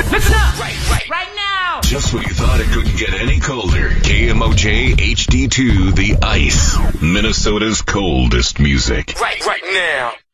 Listen up! Right now! Just when you thought it couldn't get any colder, KMOJ HD2 The Ice, Minnesota's coldest music. Right now!